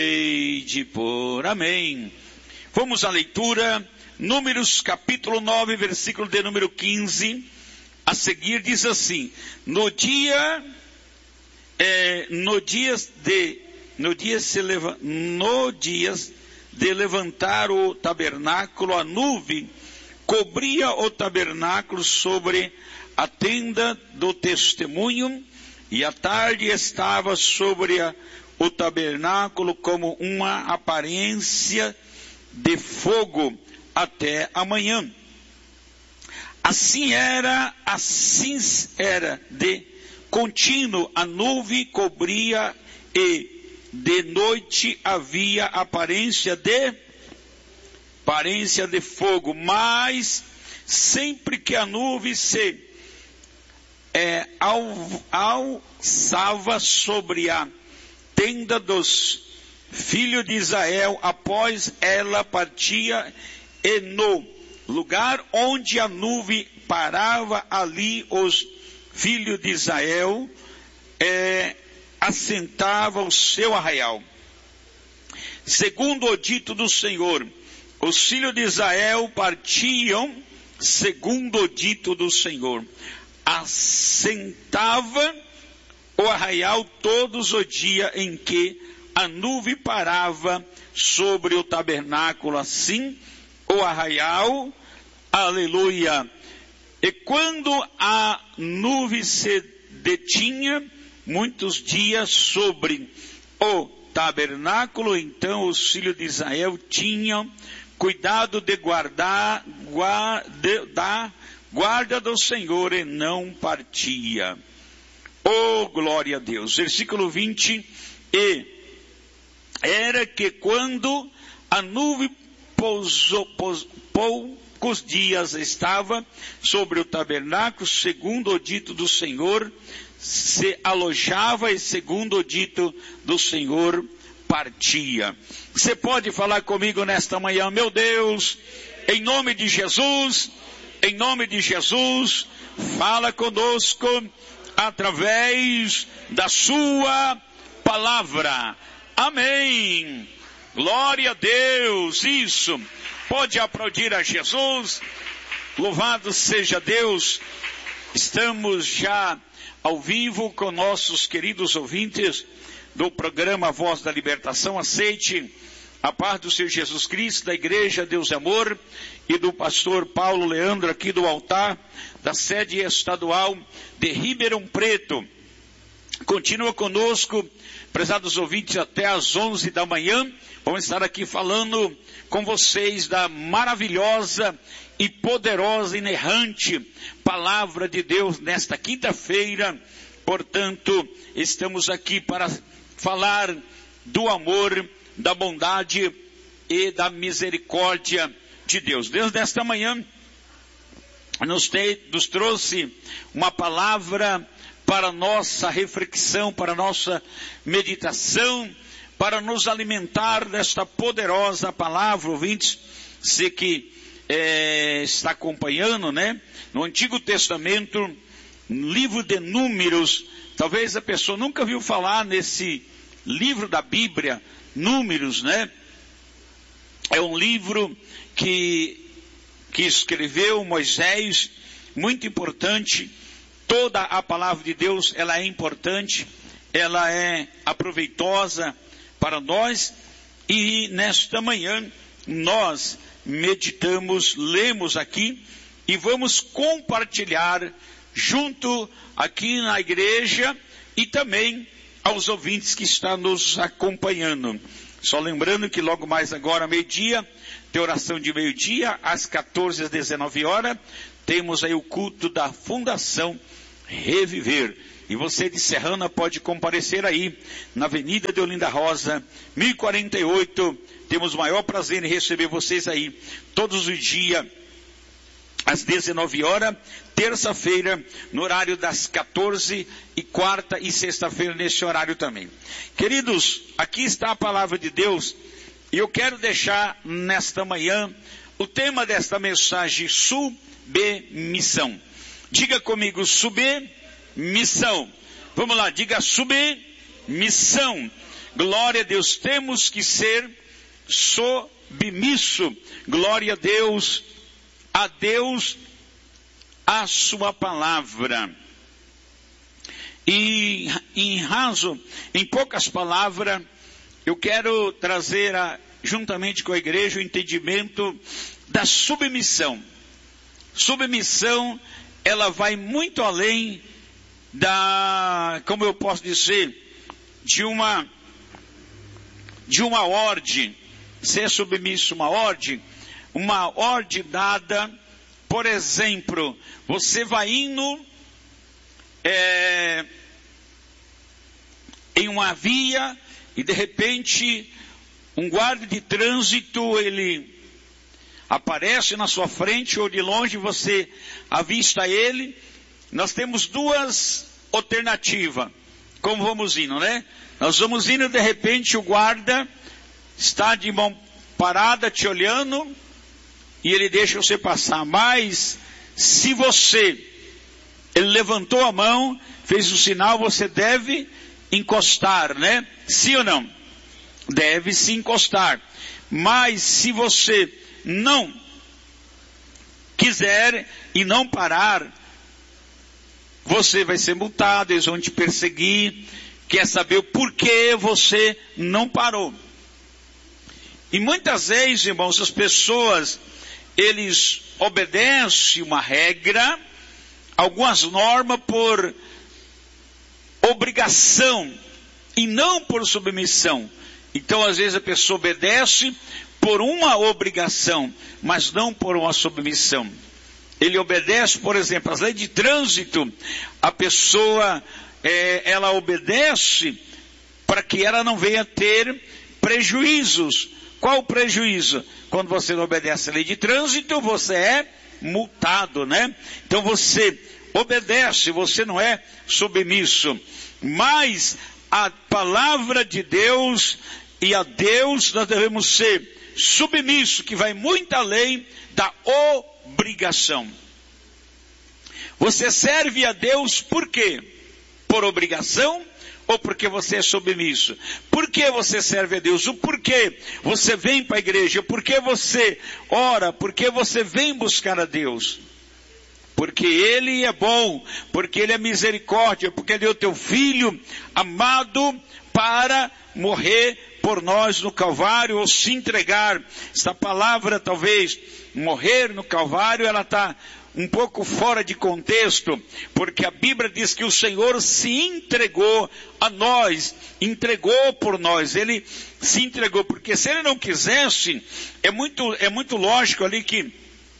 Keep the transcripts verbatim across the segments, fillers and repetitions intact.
de por amém. Vamos à leitura, Números capítulo nove, versículo de número quinze, a seguir diz assim: no dia, é, no dias de, no dia se leva, no dias de levantar o tabernáculo, a nuvem cobria o tabernáculo sobre a tenda do testemunho, e a tarde estava sobre a, o tabernáculo como uma aparência de fogo até amanhã. Assim era, assim era de contínuo, a nuvem cobria e de noite havia aparência de aparência de fogo, mas sempre que a nuvem se é, al, alçava sobre a tenda dos filhos de Israel, após ela partia, e no lugar onde a nuvem parava, ali os filhos de Israel é, assentavam o seu arraial. Segundo o dito do Senhor, os filhos de Israel partiam segundo o dito do Senhor. Assentava o arraial todos os dias em que a nuvem parava sobre o tabernáculo, assim o arraial, aleluia. E quando a nuvem se detinha muitos dias sobre o tabernáculo, então os filhos de Israel tinham cuidado de guardar, guarda, da guarda do Senhor, e não partia. Oh, glória a Deus. Versículo vinte, e era que quando a nuvem pousou, pous, poucos dias estava sobre o tabernáculo, segundo o dito do Senhor, se alojava, e segundo o dito do Senhor, partia. Você pode falar comigo nesta manhã? Meu Deus, em nome de Jesus, em nome de Jesus, fala conosco através da sua palavra. Amém. Glória a Deus. Isso. Pode aplaudir a Jesus. Louvado seja Deus. Estamos já ao vivo com nossos queridos ouvintes do programa Voz da Libertação. Aceite a paz do Senhor Jesus Cristo, da Igreja Deus é Amor, e do pastor Paulo Leandro, aqui do altar da sede estadual de Ribeirão Preto. Continua conosco, prezados ouvintes, até às onze da manhã. Vamos estar aqui falando com vocês da maravilhosa e poderosa, inerrante palavra de Deus nesta quinta-feira. Portanto, estamos aqui para falar do amor, da bondade e da misericórdia de Deus. Deus, nesta manhã, nos, te, nos trouxe uma palavra para nossa reflexão, para nossa meditação, para nos alimentar desta poderosa palavra. Ouvintes, você que é, está acompanhando, né? No Antigo Testamento, no livro de Números, talvez a pessoa nunca viu falar nesse livro da Bíblia, Números, né? É um livro que, que escreveu Moisés, muito importante. Toda a palavra de Deus, ela é importante, ela é aproveitosa para nós, e nesta manhã nós meditamos, lemos aqui e vamos compartilhar junto aqui na igreja e também aos ouvintes que estão nos acompanhando. Só lembrando que logo mais agora, meio-dia, tem oração de meio-dia, às quatorze às dezenove horas, temos aí o culto da Fundação Reviver. E você de Serrana pode comparecer aí, na Avenida de Olinda Rosa, mil e quarenta e oito. Temos o maior prazer em receber vocês aí, todos os dias, às dezenove horas, terça-feira, no horário das quatorze, e quarta e sexta-feira, nesse horário também. Queridos, aqui está a palavra de Deus, e eu quero deixar nesta manhã o tema desta mensagem: submissão. Diga comigo, submissão. Vamos lá, diga submissão. glória a Deus, temos que ser submisso, glória a Deus, a Deus, a sua palavra. E em raso, em poucas palavras, eu quero trazer a, juntamente com a igreja o entendimento da submissão. Submissão, ela vai muito além da, como eu posso dizer, de uma, de uma ordem. Ser submisso uma ordem, uma ordem dada, por exemplo, você vai indo é, em uma via e de repente um guarda de trânsito, ele aparece na sua frente ou de longe você avista ele. Nós temos duas alternativas, como vamos indo, né? Nós vamos indo, de repente o guarda está de mão parada te olhando e ele deixa você passar. Mas se você, ele levantou a mão, fez o sinal, você deve encostar, né? Sim ou não? Deve se encostar. Mas se você não quiser e não parar, você vai ser multado, eles vão te perseguir. Quer saber o porquê você não parou? E muitas vezes, irmãos, as pessoas, eles obedecem uma regra, algumas normas por obrigação e não por submissão. Então, às vezes a pessoa obedece por uma obrigação, mas não por uma submissão. Ele obedece, por exemplo, às leis de trânsito, a pessoa, é, ela obedece para que ela não venha ter prejuízos. Qual o prejuízo? Quando você não obedece à lei de trânsito, você é multado, né? Então você obedece, você não é submisso. Mas a palavra de Deus e a Deus nós devemos ser submissos, que vai muito além da obrigação. Você serve a Deus por quê? Por obrigação? Ou porque você é submisso? Por que você serve a Deus? O porquê você vem para a igreja? O porquê você ora? Por que você vem buscar a Deus? Porque Ele é bom, porque Ele é misericórdia, porque Ele é o teu Filho amado para morrer por nós no Calvário, ou se entregar. Esta palavra, talvez, morrer no Calvário, ela está um pouco fora de contexto, porque a Bíblia diz que o Senhor se entregou a nós, entregou por nós, Ele se entregou, porque se Ele não quisesse, é muito, é muito lógico ali que,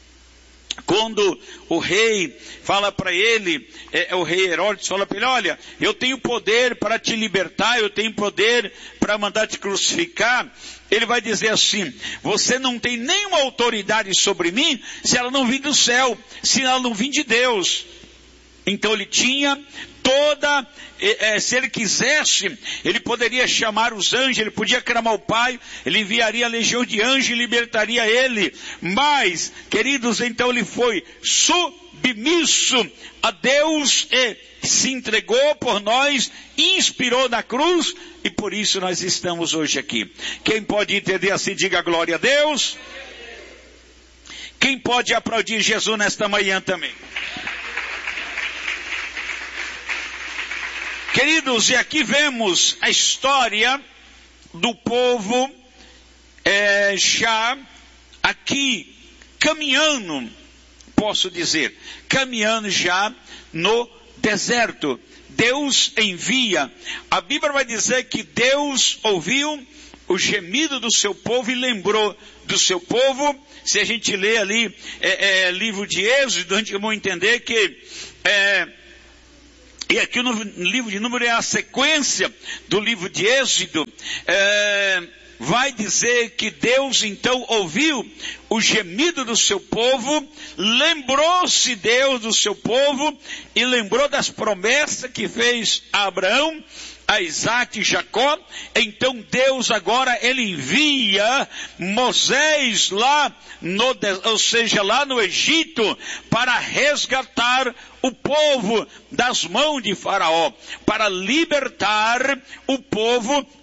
quando o rei fala para ele, é, o rei Herodes fala para ele, olha, eu tenho poder para te libertar, eu tenho poder para mandar te crucificar, ele vai dizer assim, você não tem nenhuma autoridade sobre mim, se ela não vir do céu, se ela não vir de Deus. Então ele tinha toda, é, se ele quisesse, ele poderia chamar os anjos, ele podia clamar o Pai, ele enviaria a legião de anjos e libertaria ele. Mas, queridos, então ele foi submisso a Deus e se entregou por nós, inspirou na cruz, e por isso nós estamos hoje aqui. Quem pode entender assim, diga glória a Deus. Quem pode aplaudir Jesus nesta manhã também? Queridos, e aqui vemos a história do povo é, já aqui caminhando, posso dizer, caminhando já no deserto. Deus envia, a Bíblia vai dizer que Deus ouviu o gemido do seu povo e lembrou do seu povo. Se a gente lê ali é, é, livro de Êxodo, a gente vai entender que é, e aqui no livro de Números é a sequência do livro de Êxodo, é, vai dizer que Deus então ouviu o gemido do seu povo, lembrou-se Deus do seu povo e lembrou das promessas que fez a Abraão, a Isaac e Jacó. Então Deus agora ele envia Moisés lá no, ou seja, lá no Egito, para resgatar o povo das mãos de Faraó, para libertar o povo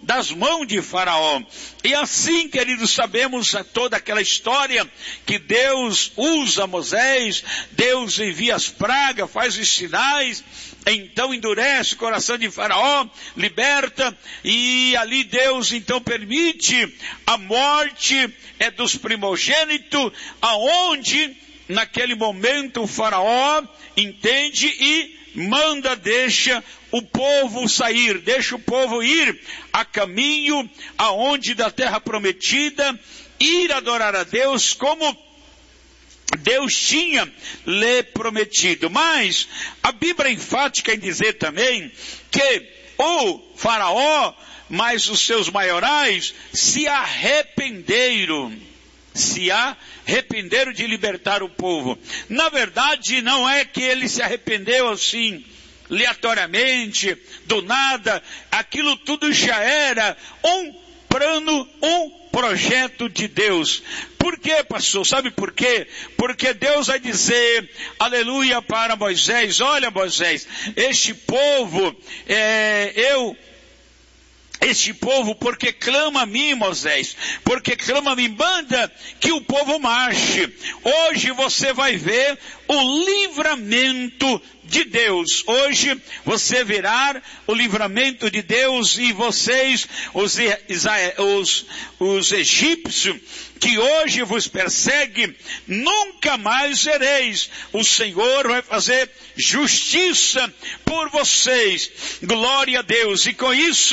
das mãos de Faraó. E assim, queridos, sabemos toda aquela história que Deus usa Moisés, Deus envia as pragas, faz os sinais, então endurece o coração de Faraó, liberta, e ali Deus então permite a morte é dos primogênitos, aonde naquele momento o Faraó entende e manda, deixa o povo sair, deixa o povo ir a caminho aonde da terra prometida, ir adorar a Deus como Deus tinha lhe prometido. Mas a Bíblia é enfática em dizer também que o Faraó, mas os seus maiorais, se arrependeram, se arrependeram de libertar o povo. Na verdade, não é que ele se arrependeu assim, aleatoriamente, do nada. Aquilo tudo já era um plano, um projeto de Deus. Por quê, pastor? Sabe por quê? Porque Deus vai dizer, aleluia, para Moisés: olha, Moisés, este povo, é, eu... Este povo, porque clama a mim, Moisés, porque clama a mim, manda que o povo marche. Hoje você vai ver o livramento de Deus. Hoje você verá o livramento de Deus, e vocês, os, os, os egípcios, que hoje vos perseguem, nunca mais vereis. O Senhor vai fazer justiça por vocês. Glória a Deus. E com isso,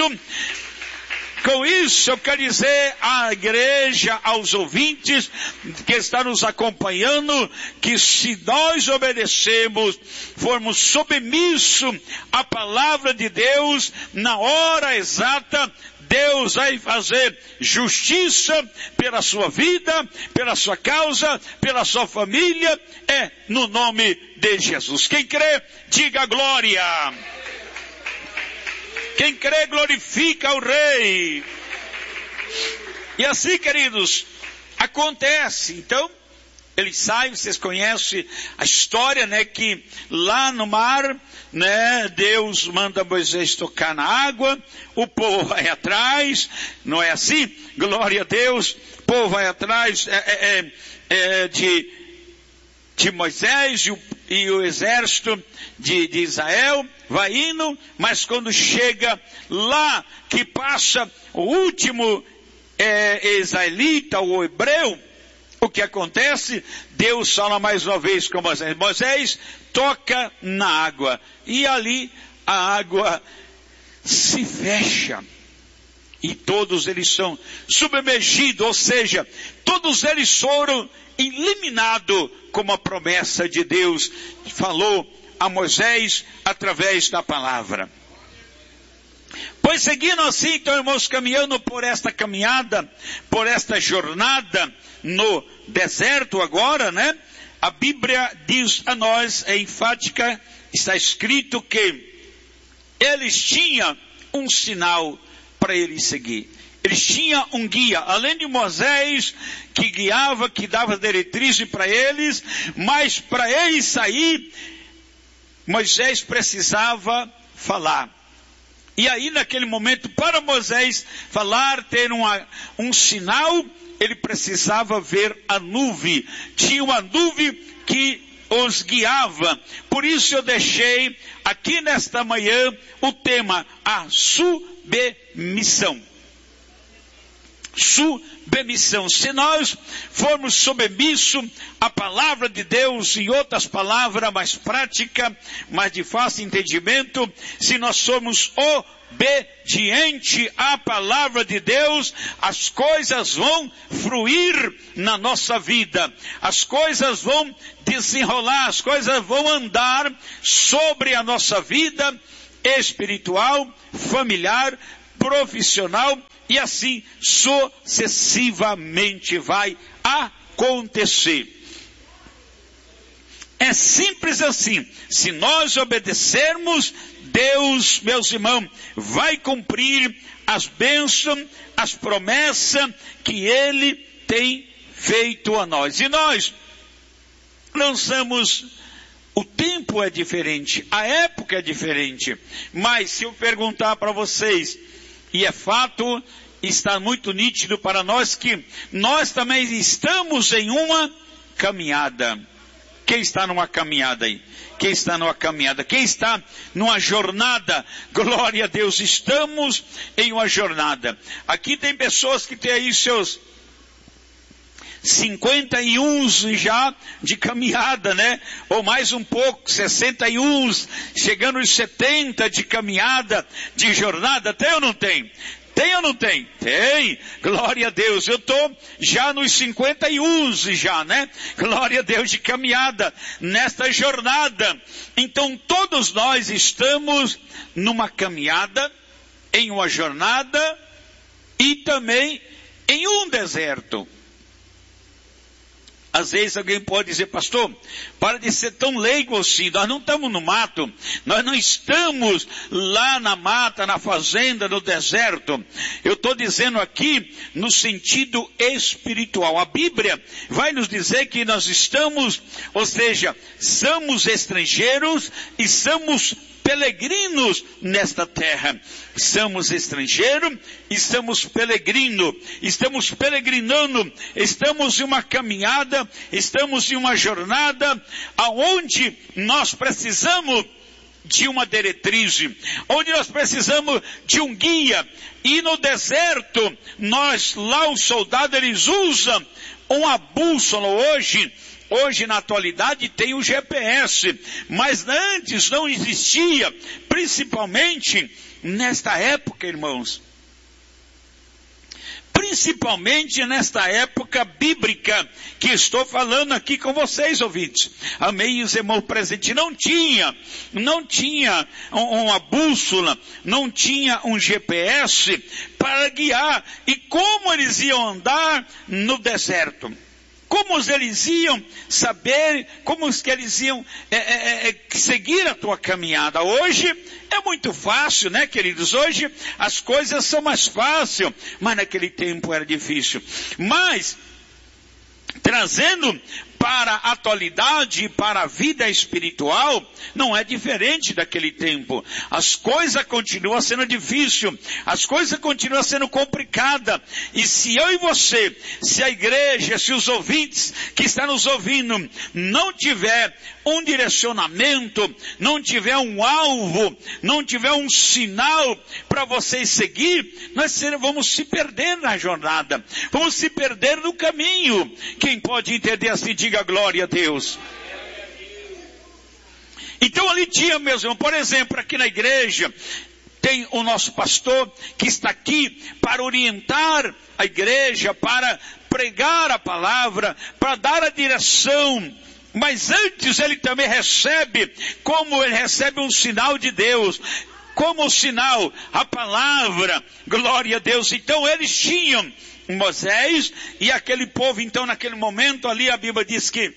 com isso eu quero dizer à igreja, aos ouvintes que estão nos acompanhando, que se nós obedecemos, formos submissos à palavra de Deus, na hora exata, Deus vai fazer justiça pela sua vida, pela sua causa, pela sua família, é no nome de Jesus. Quem crê, diga glória. Quem crê, glorifica o Rei. E assim, queridos, acontece. Então, eles saem, vocês conhecem a história, né, que lá no mar, né, Deus manda Moisés tocar na água, o povo vai atrás, não é assim? Glória a Deus, o povo vai atrás é, é, é, de, de Moisés e o, e o exército de, de Israel vai indo, mas quando chega lá, que passa o último é, israelita, o hebreu, o que acontece? Deus fala mais uma vez com Moisés: Moisés, toca na água. E ali a água se fecha. E todos eles são submergidos, ou seja, todos eles foram eliminados, como a promessa de Deus falou a Moisés através da palavra. Pois seguindo assim, então, irmãos, caminhando por esta caminhada, por esta jornada no deserto agora, né? A Bíblia diz a nós, é enfática, está escrito que eles tinham um sinal para eles seguir. Eles tinham um guia, além de Moisés, que guiava, que dava diretriz para eles, mas para eles sair, Moisés precisava falar. E aí naquele momento, para Moisés falar, ter uma, um sinal, ele precisava ver a nuvem. Tinha uma nuvem que os guiava. Por isso eu deixei aqui nesta manhã o tema, a submissão. Submissão. Se nós formos submissos à palavra de Deus, em outras palavras mais práticas, mais de fácil entendimento, se nós somos obedientes à palavra de Deus, as coisas vão fluir na nossa vida, as coisas vão desenrolar, as coisas vão andar sobre a nossa vida espiritual, familiar, profissional, e assim sucessivamente vai acontecer. É simples assim. Se nós obedecermos, Deus, meus irmãos, vai cumprir as bênçãos, as promessas que Ele tem feito a nós. E nós não somos, o tempo é diferente, a época é diferente. Mas se eu perguntar para vocês, E é fato, está muito nítido para nós que nós também estamos em uma caminhada. Quem está numa caminhada aí? Quem está numa caminhada? Quem está numa jornada? Glória a Deus, estamos em uma jornada. Aqui tem pessoas que têm aí seus cinquenta e um já de caminhada, né? Ou mais um pouco, sessenta e um, chegando aos setenta de caminhada, de jornada. Tem ou não tem? Tem ou não tem? Tem. Glória a Deus. Eu estou já nos cinquenta e um já, né? Glória a Deus, de caminhada nesta jornada. Então todos nós estamos numa caminhada, em uma jornada e também em um deserto. Às vezes alguém pode dizer, pastor, para de ser tão leigo assim, nós não estamos no mato, nós não estamos lá na mata, na fazenda, no deserto. Eu estou dizendo aqui no sentido espiritual. A Bíblia vai nos dizer que nós estamos, ou seja, somos estrangeiros e somos peregrinos nesta terra. Somos estrangeiros e somos peregrinos. Estamos peregrinando, estamos em uma caminhada, estamos em uma jornada aonde nós precisamos de uma diretriz, onde nós precisamos de um guia. E no deserto, nós lá os soldados eles usam uma bússola hoje. Hoje, na atualidade, tem o G P S, mas antes não existia, principalmente nesta época, irmãos. Principalmente nesta época bíblica que estou falando aqui com vocês, ouvintes. Amém, os irmãos presentes. Não tinha, não tinha uma bússola, não tinha um G P S para guiar. E como eles iam andar no deserto? Como eles iam saber, como que eles iam é, é, é, seguir a tua caminhada? Hoje é muito fácil, né, queridos? Hoje as coisas são mais fáceis, mas naquele tempo era difícil. Mas, trazendo para a atualidade, para a vida espiritual, não é diferente daquele tempo. As coisas continuam sendo difíceis, as coisas continuam sendo complicadas. E se eu e você, se a igreja, se os ouvintes que estão nos ouvindo, não tiver um direcionamento, não tiver um alvo, não tiver um sinal para vocês seguir, nós vamos se perder na jornada, vamos se perder no caminho. Quem pode entender assim, diga glória a Deus. Então ali tinha, meus irmãos, por exemplo, aqui na igreja, tem o nosso pastor que está aqui para orientar a igreja, para pregar a palavra, para dar a direção. Mas antes ele também recebe, como ele recebe um sinal de Deus, como o sinal, a palavra, glória a Deus. Então eles tinham Moisés e aquele povo, então naquele momento ali a Bíblia diz que,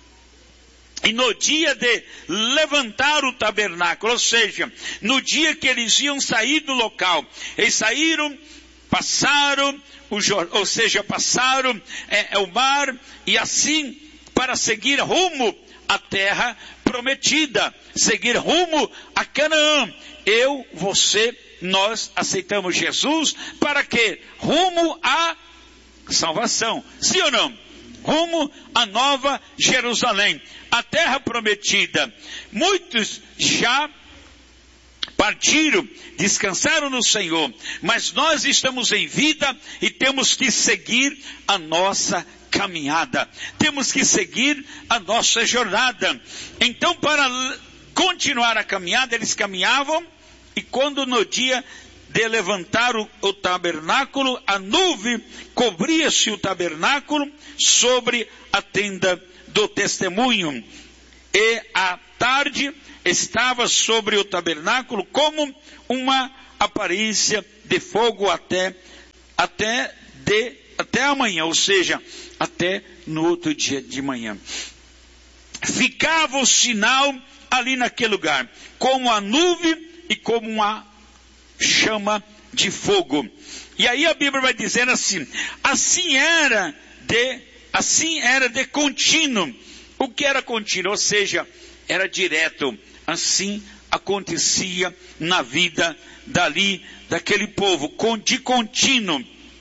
e no dia de levantar o tabernáculo, ou seja, no dia que eles iam sair do local, eles saíram, passaram, o, ou seja, passaram é, o mar e assim para seguir rumo à terra prometida, seguir rumo a Canaã. Eu, você, nós aceitamos Jesus para quê? Rumo à salvação. Sim ou não? Rumo à Nova Jerusalém, a terra prometida. Muitos já partiram, descansaram no Senhor, mas nós estamos em vida e temos que seguir a nossa caminhada. Temos que seguir a nossa jornada. Então, para continuar a caminhada, eles caminhavam. E quando no dia de levantar o, o tabernáculo, a nuvem cobria-se o tabernáculo sobre a tenda do testemunho. E a tarde estava sobre o tabernáculo como uma aparência de fogo até, até, de, até amanhã, ou seja, até no outro dia de manhã. Ficava o sinal ali naquele lugar, como a nuvem e como uma chama de fogo. E aí a Bíblia vai dizendo assim, assim era de, assim era de contínuo. O que era contínuo? Ou seja, era direto. Assim acontecia na vida dali daquele povo, de contínuo.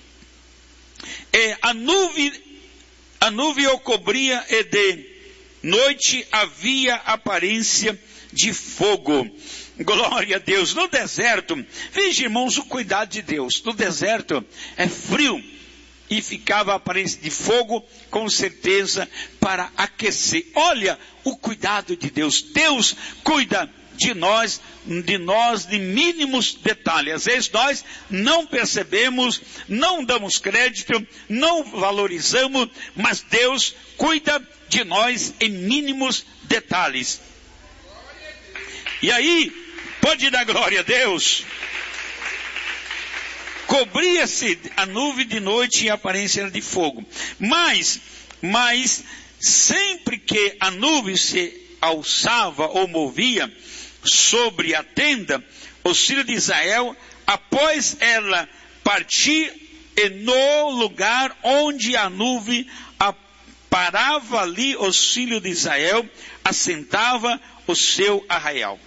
E a nuvem, a nuvem o cobria e de noite havia aparência de fogo. Glória a Deus. No deserto, veja, irmãos, o cuidado de Deus. No deserto é frio e ficava a aparência de fogo, com certeza, para aquecer. Olha o cuidado de Deus. Deus cuida de nós, de nós de mínimos detalhes. Às vezes nós não percebemos, não damos crédito, não valorizamos, mas Deus cuida de nós em mínimos detalhes. E aí, pode dar glória a Deus. Cobria-se a nuvem de noite e a aparência era de fogo. Mas, mas, sempre que a nuvem se alçava ou movia sobre a tenda, os filhos de Israel, após ela partir, e no lugar onde a nuvem parava ali, os filhos de Israel assentava o seu arraial.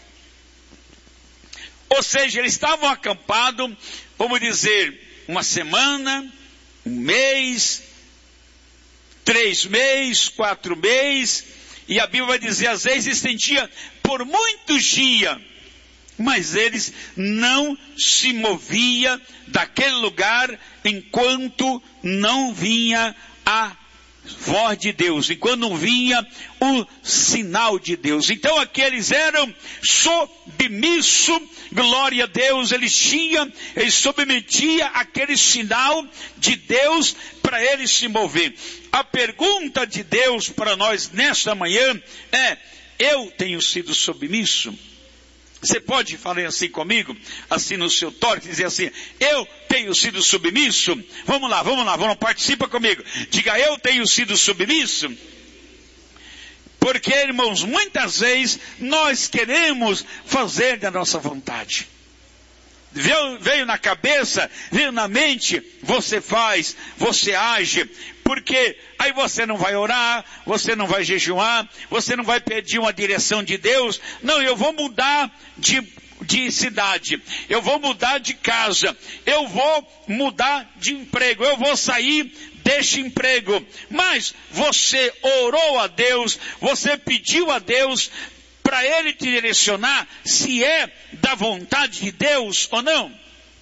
Ou seja, eles estavam acampados, vamos dizer, uma semana, um mês, três meses, quatro meses, e a Bíblia vai dizer, às vezes estendia por muitos dias, mas eles não se moviam daquele lugar enquanto não vinha a voz de Deus, enquanto não vinha o sinal de Deus. Então aqueles eram submissos, glória a Deus, eles tinham, eles submetiam aquele sinal de Deus para eles se mover. A pergunta de Deus para nós nesta manhã é, eu tenho sido submisso? Você pode falar assim comigo, assim no seu toque, dizer assim, eu tenho sido submisso? Vamos lá, vamos lá, vamos, participa comigo. Diga, eu tenho sido submisso? Porque, irmãos, muitas vezes nós queremos fazer da nossa vontade. Veio, veio na cabeça, veio na mente, você faz, você age, porque aí você não vai orar, você não vai jejuar, você não vai pedir uma direção de Deus. Não, eu vou mudar de, de cidade, eu vou mudar de casa, eu vou mudar de emprego, eu vou sair deste emprego. Mas você orou a Deus, você pediu a Deus para Ele te direcionar se é da vontade de Deus ou não.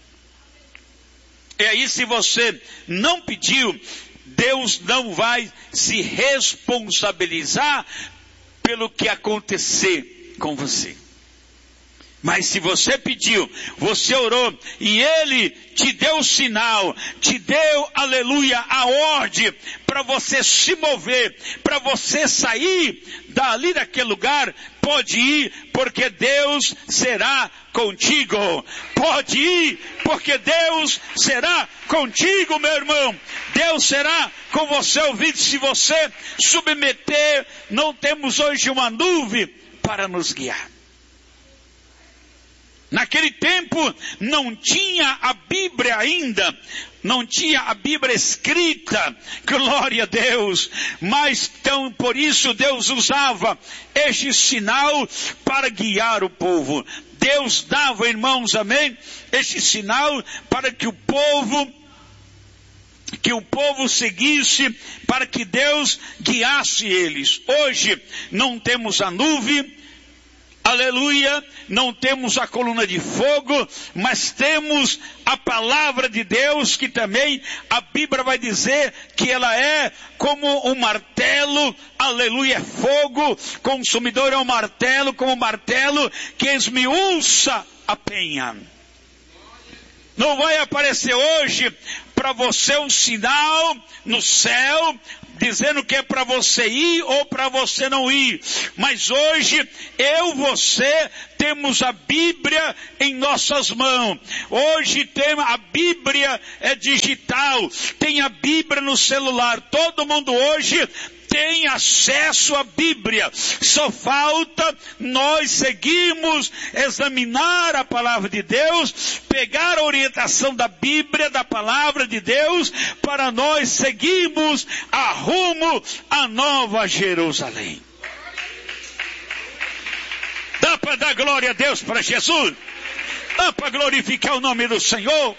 E aí, se você não pediu, Deus não vai se responsabilizar pelo que acontecer com você. Mas se você pediu, você orou, e Ele te deu o sinal, te deu, aleluia, a ordem para você se mover, para você sair dali daquele lugar, pode ir, porque Deus será contigo. Pode ir, porque Deus será contigo, meu irmão. Deus será com você, ouvido, se você submeter. Não temos hoje uma nuvem para nos guiar. Naquele tempo não tinha a Bíblia ainda, não tinha a Bíblia escrita, glória a Deus, mas então por isso Deus usava este sinal para guiar o povo. Deus dava, irmãos, amém, este sinal para que o povo, que o povo seguisse, para que Deus guiasse eles. Hoje não temos a nuvem, aleluia, não temos a coluna de fogo, mas temos a palavra de Deus, que também a Bíblia vai dizer que ela é como um martelo, aleluia, é fogo, consumidor é um martelo, como um martelo que esmiuça a penha. Não vai aparecer hoje para você um sinal no céu, dizendo que é para você ir ou para você não ir. Mas hoje, eu e você temos a Bíblia em nossas mãos. Hoje tem a Bíblia é digital, tem a Bíblia no celular. Todo mundo hoje tem acesso à Bíblia. Só falta nós seguirmos, examinar a palavra de Deus, pegar a orientação da Bíblia, da palavra de Deus, para nós seguirmos a rumo à Nova Jerusalém. Dá para dar glória a Deus para Jesus? Dá para glorificar o nome do Senhor?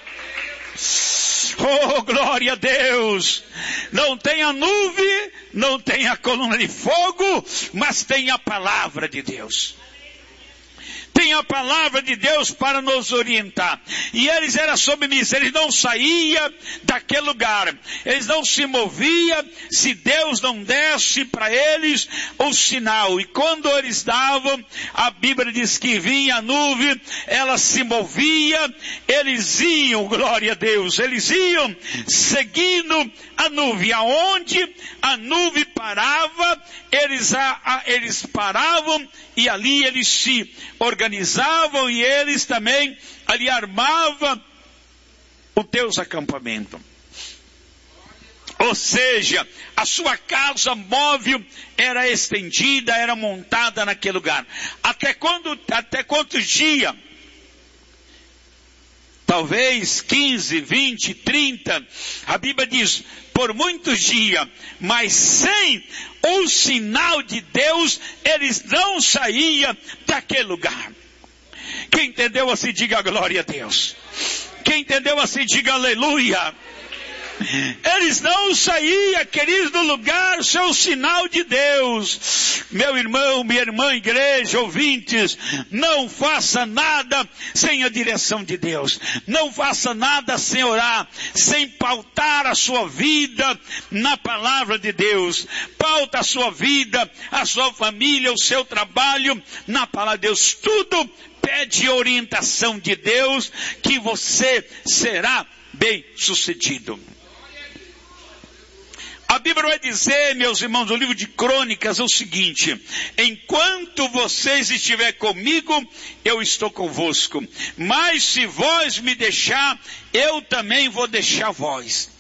Oh, glória a Deus! Não tem a nuvem, não tem a coluna de fogo, mas tem a palavra de Deus. Tem a palavra de Deus para nos orientar. E eles eram submissos, eles não saíam daquele lugar. Eles não se moviam se Deus não desse para eles o sinal. E quando eles davam, a Bíblia diz que vinha a nuvem, ela se movia, eles iam, glória a Deus, eles iam seguindo a nuvem. Aonde a nuvem parava, eles, a, a, eles paravam e ali eles se organizavam e eles também ali armavam o Deus acampamento. Ou seja, a sua casa móvel era estendida, era montada naquele lugar. Até quando, até quantos dias? Talvez quinze, vinte, trinta. A Bíblia diz, por muitos dias, mas sem o sinal de Deus, eles não saíam daquele lugar. Quem entendeu assim, diga glória a Deus. Quem entendeu assim, diga aleluia. Eles não saíam, queridos, do lugar sem o sinal de Deus. Meu irmão, minha irmã, igreja, ouvintes, não faça nada sem a direção de Deus. Não faça nada sem orar, sem pautar a sua vida na palavra de Deus. Pauta a sua vida, a sua família, o seu trabalho na palavra de Deus. Tudo pede orientação de Deus, que você será bem sucedido. A Bíblia vai dizer, meus irmãos, no livro de Crônicas, o seguinte: enquanto vocês estiverem comigo, eu estou convosco. Mas se vós me deixar, eu também vou deixar vós.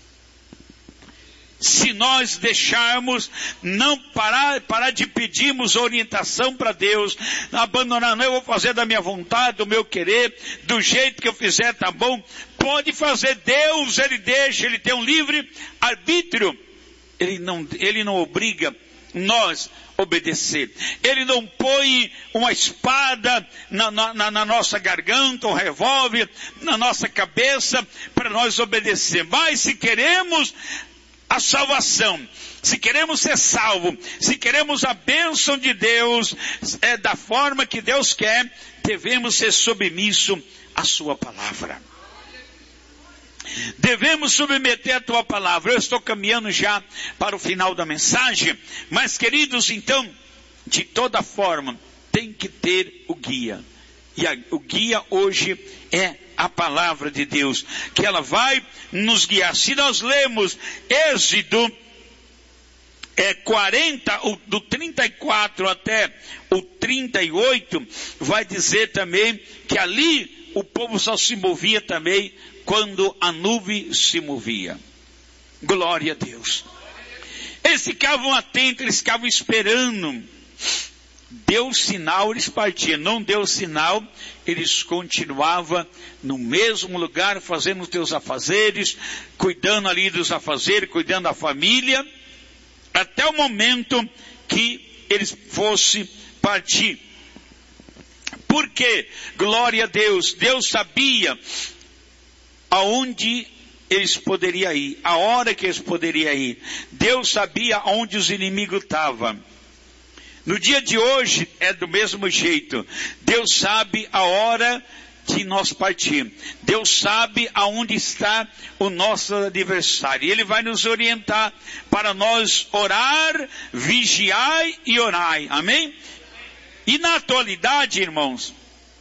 Se nós deixarmos, não parar, parar de pedirmos orientação para Deus, abandonar, não, eu vou fazer da minha vontade, do meu querer, do jeito que eu fizer, tá bom? Pode fazer. Deus, Ele deixa, Ele tem um livre arbítrio. Ele não, ele não obriga nós a obedecer. Ele não põe uma espada na, na, na nossa garganta, um revólver na nossa cabeça para nós obedecer. Mas se queremos a salvação, se queremos ser salvos, se queremos a bênção de Deus, é da forma que Deus quer, devemos ser submissos à sua palavra. Devemos submeter a tua palavra. Eu estou caminhando já para o final da mensagem, mas queridos, então, de toda forma, tem que ter o guia. E a, o guia hoje é a palavra de Deus, que ela vai nos guiar. Se nós lemos Êxodo é, quarenta, do trinta e quatro até o trinta e oito, vai dizer também que ali o povo só se movia também quando a nuvem se movia. Glória a Deus. Eles ficavam atentos, eles ficavam esperando. Deu sinal, eles partiam. Não deu sinal, eles continuavam no mesmo lugar, fazendo os teus afazeres, cuidando ali dos afazeres, cuidando da família, até o momento que eles fossem partir. Por quê? Glória a Deus. Deus sabia aonde eles poderiam ir, a hora que eles poderiam ir. Deus sabia onde os inimigos estavam. No dia de hoje é do mesmo jeito. Deus sabe a hora de nós partirmos. Deus sabe aonde está o nosso adversário. Ele vai nos orientar para nós orar, vigiar e orar. Amém? E na atualidade, irmãos,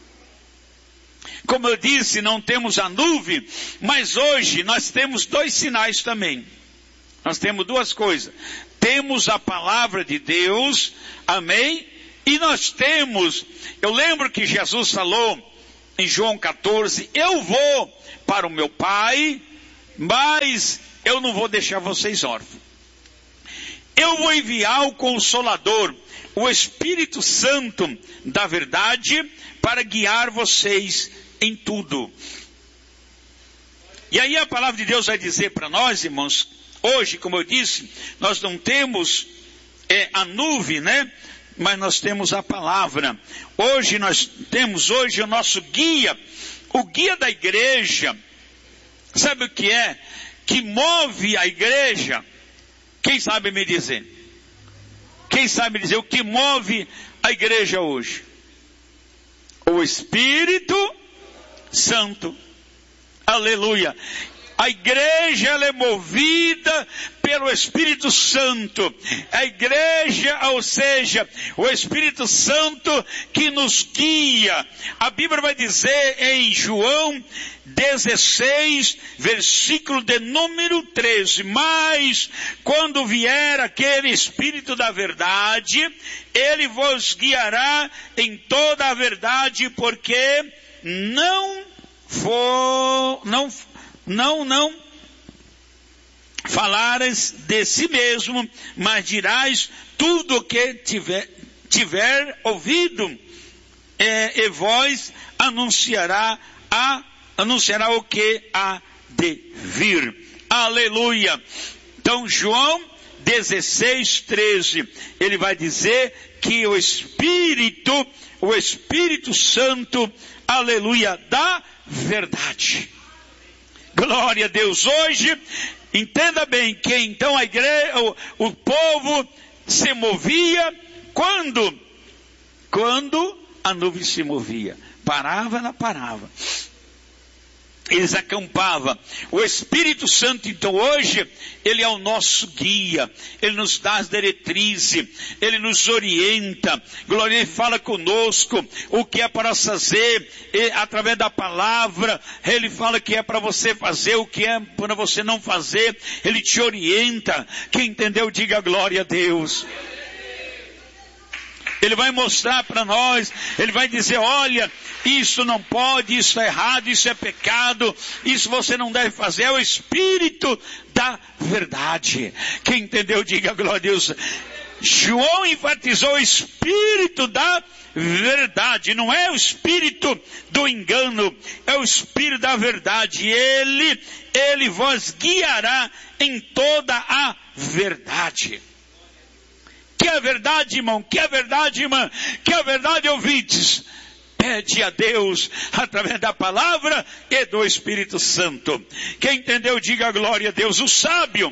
como eu disse, não temos a nuvem, mas hoje nós temos dois sinais também. Nós temos duas coisas. Temos a palavra de Deus, amém? E nós temos, eu lembro que Jesus falou em João catorze, eu vou para o meu Pai, mas eu não vou deixar vocês órfãos. Eu vou enviar o Consolador, o Espírito Santo da verdade, para guiar vocês em tudo. E aí a palavra de Deus vai dizer para nós, irmãos, hoje, como eu disse, nós não temos é, a nuvem, né? Mas nós temos a palavra. Hoje nós temos hoje o nosso guia, O guia da igreja, sabe o que é? Que move a igreja? Quem sabe me dizer? Quem sabe dizer o que move a igreja hoje? O Espírito Santo. Aleluia. A igreja, ela é movida pelo Espírito Santo. A igreja, ou seja, o Espírito Santo que nos guia. A Bíblia vai dizer em João dezesseis, versículo de número treze. Mas, quando vier aquele Espírito da verdade, ele vos guiará em toda a verdade, porque não for, não Não, não falares de si mesmo, mas dirás tudo o que tiver, tiver ouvido, é, e vós anunciará, a, anunciará o que há de vir. Aleluia. Então, João dezesseis, treze, ele vai dizer que o Espírito, o Espírito Santo, aleluia, da verdade. Glória a Deus. Hoje, entenda bem que então a igreja, o, o povo se movia quando? Quando a nuvem se movia. Parava, ela parava. Eles acampavam. O Espírito Santo, então, hoje, ele é o nosso guia. Ele nos dá as diretrizes. Ele nos orienta. Glória, ele fala conosco o que é para fazer. E, através da palavra, ele fala que é para você fazer, o que é para você não fazer. Ele te orienta. Quem entendeu, diga glória a Deus. Ele vai mostrar para nós, ele vai dizer, olha, isso não pode, isso é errado, isso é pecado, isso você não deve fazer. É o Espírito da verdade. Quem entendeu, diga glória a Deus. João enfatizou o Espírito da verdade, não é o Espírito do engano, é o Espírito da verdade. Ele, ele vos guiará em toda a verdade. Que é verdade, irmão? Que é verdade, irmã? Que é verdade, ouvintes? Pede a Deus através da palavra e do Espírito Santo. Quem entendeu, diga glória a Deus. O sábio,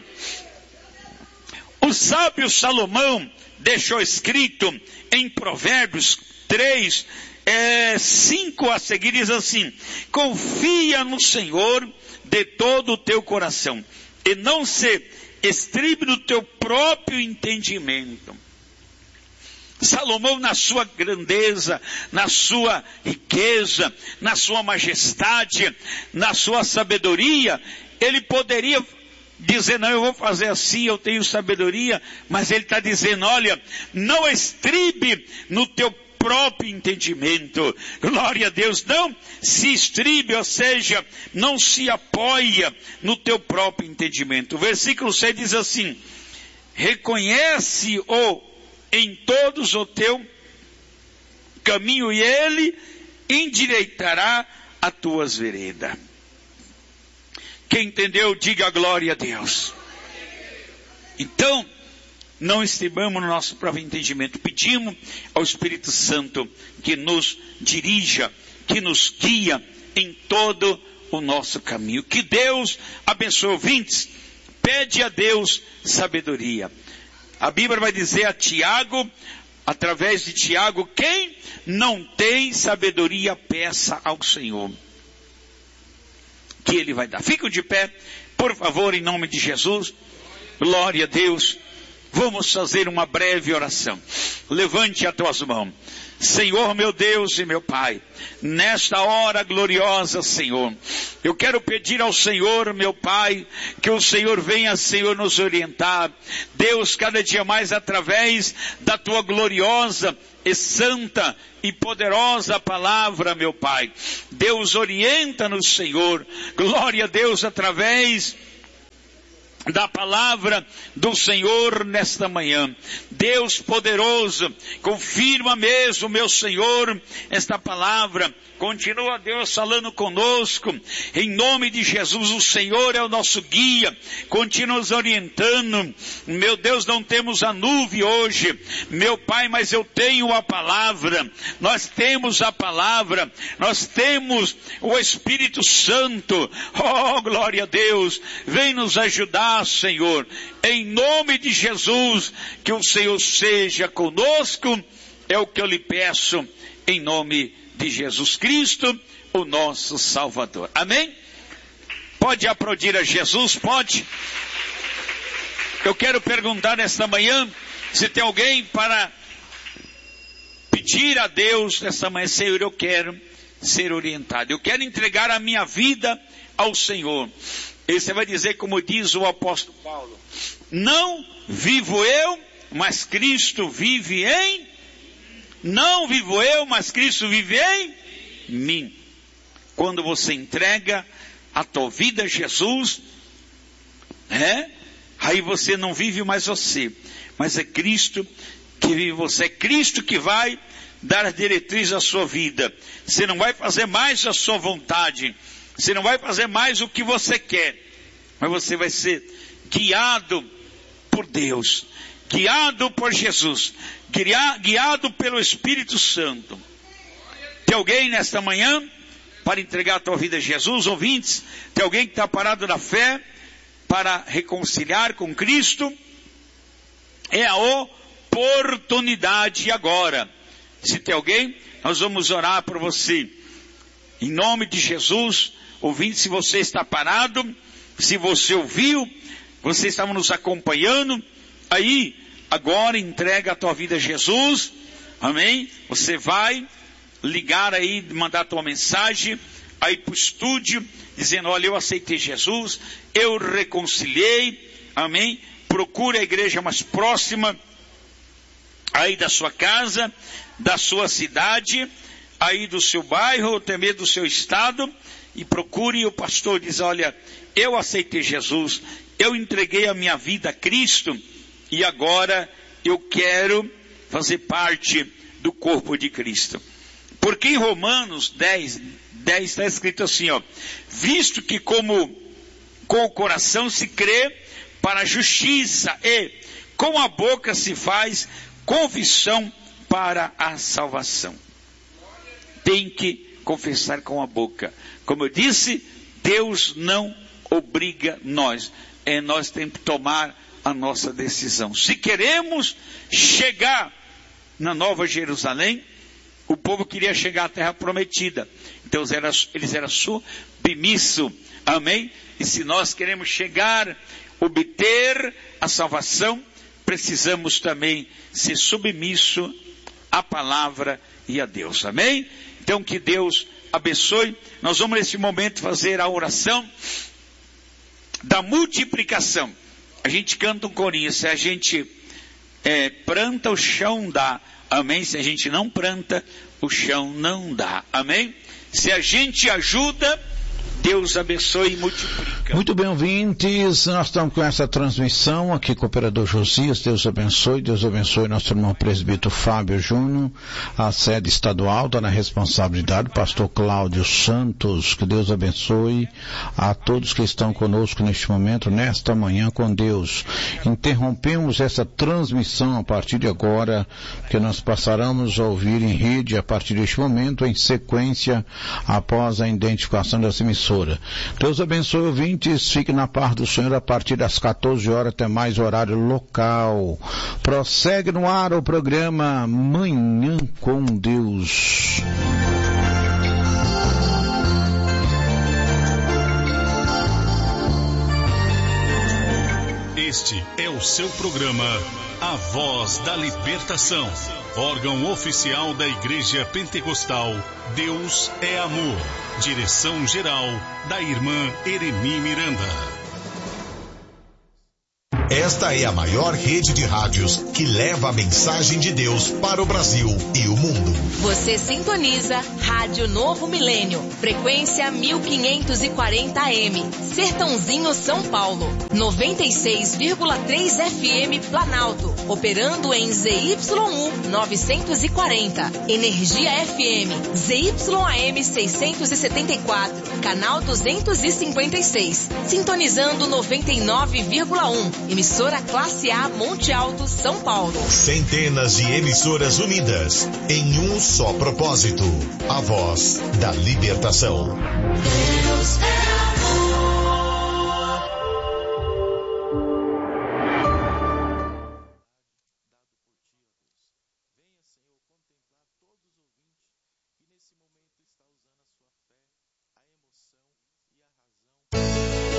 o sábio Salomão deixou escrito em Provérbios três, é, cinco a seguir, diz assim: confia no Senhor de todo o teu coração e não se estribe no teu próprio entendimento. Salomão, na sua grandeza, na sua riqueza, na sua majestade, na sua sabedoria, ele poderia dizer, não, eu vou fazer assim, eu tenho sabedoria, mas ele está dizendo, olha, não estribe no teu próprio entendimento. Glória a Deus. Não se estribe, ou seja, não se apoia no teu próprio entendimento. O versículo seis diz assim: reconhece-o em todos o teu caminho e ele endireitará as tuas veredas. Quem entendeu, diga glória a Deus. Então, não estimamos no nosso próprio entendimento. Pedimos ao Espírito Santo que nos dirija, que nos guia em todo o nosso caminho. Que Deus abençoe. Ouvintes, pede a Deus sabedoria. A Bíblia vai dizer a Tiago, através de Tiago, quem não tem sabedoria, peça ao Senhor, que Ele vai dar. Fiquem de pé, por favor, em nome de Jesus. Glória a Deus. Vamos fazer uma breve oração. Levante as tuas mãos. Senhor, meu Deus e meu Pai, nesta hora gloriosa, Senhor, eu quero pedir ao Senhor, meu Pai, que o Senhor venha, Senhor, nos orientar. Deus, cada dia mais através da tua gloriosa e santa e poderosa palavra, meu Pai. Deus, orienta-nos, Senhor. Glória a Deus, através da palavra do Senhor nesta manhã. Deus poderoso, confirma mesmo, meu Senhor, esta palavra. Continua Deus falando conosco, em nome de Jesus. O Senhor é o nosso guia, continua nos orientando. Meu Deus, não temos a nuvem hoje, meu Pai, mas eu tenho a palavra. Nós temos a palavra, nós temos o Espírito Santo. Oh, glória a Deus, vem nos ajudar, Senhor, em nome de Jesus. Que o Senhor seja conosco, é o que eu lhe peço, em nome de de Jesus Cristo, o nosso Salvador. Amém? Pode aplaudir a Jesus? Pode? Eu quero perguntar nesta manhã, se tem alguém para pedir a Deus nesta manhã: Senhor, eu quero ser orientado, eu quero entregar a minha vida ao Senhor. E você vai dizer, como diz o apóstolo Paulo: não vivo eu, mas Cristo vive em Não vivo eu, mas Cristo vive em mim. Quando você entrega a tua vida a Jesus, é, aí você não vive mais você, mas é Cristo que vive você. É Cristo que vai dar a diretriz à sua vida. Você não vai fazer mais a sua vontade, você não vai fazer mais o que você quer, mas você vai ser guiado por Deus, guiado por Jesus, guiado pelo Espírito Santo. Tem alguém nesta manhã para entregar a tua vida a Jesus? Ouvintes, tem alguém que está parado na fé para reconciliar com Cristo? É a oportunidade agora. Se tem alguém, nós vamos orar por você. Em nome de Jesus, ouvinte, se você está parado, se você ouviu, você estava nos acompanhando, aí, agora entrega a tua vida a Jesus, amém? Você vai ligar aí, mandar a tua mensagem aí para o estúdio, dizendo: olha, eu aceitei Jesus, eu reconciliei, amém? Procure a igreja mais próxima aí da sua casa, da sua cidade, aí do seu bairro, ou até mesmo do seu estado, e procure o pastor. Diz: olha, eu aceitei Jesus, eu entreguei a minha vida a Cristo, e agora eu quero fazer parte do corpo de Cristo. Porque em Romanos dez, dez está escrito assim, ó: visto que como com o coração se crê para a justiça e com a boca se faz confissão para a salvação. Tem que confessar com a boca. Como eu disse, Deus não obriga nós. É, nós temos que tomar a nossa decisão. Se queremos chegar na Nova Jerusalém, o povo queria chegar à terra prometida. Então eles eram, eles eram submissos. Amém? E se nós queremos chegar, obter a salvação, precisamos também ser submisso à palavra e a Deus. Amém? Então que Deus abençoe. Nós vamos nesse momento fazer a oração da multiplicação. A gente canta um corinho: se a gente é, planta, o chão dá. Amém? Se a gente não planta, o chão não dá. Amém? Se a gente ajuda, Deus abençoe e multiplica. Muito bem, ouvintes, nós estamos com essa transmissão aqui com o operador Josias. Deus abençoe, Deus abençoe nosso irmão presbítero Fábio Júnior, a sede estadual está na responsabilidade do pastor Cláudio Santos. Que Deus abençoe a todos que estão conosco neste momento, nesta manhã com Deus. Interrompemos essa transmissão a partir de agora, que nós passaremos a ouvir em rede a partir deste momento, em sequência, após a identificação dessa emissora. Deus abençoe, ouvintes, fique na paz do Senhor a partir das quatorze horas até mais horário local. Prossegue no ar o programa Manhã com Deus. Este é o seu programa A Voz da Libertação, órgão oficial da Igreja Pentecostal Deus é Amor. Direção-geral da irmã Eremi Miranda. Esta é a maior rede de rádios que leva a mensagem de Deus para o Brasil e o mundo. Você sintoniza Rádio Novo Milênio, frequência mil quinhentos e quarenta A M, Sertãozinho, São Paulo, noventa e seis vírgula três F M Planalto, operando em Z Y U novecentos e quarenta, Energia F M, Z Y A M seiscentos e setenta e quatro, canal duzentos e cinquenta e seis, sintonizando noventa e nove vírgula um, emissora classe A Monte Alto, São Paulo. Centenas de emissoras unidas em um só propósito, a voz da libertação. Deus é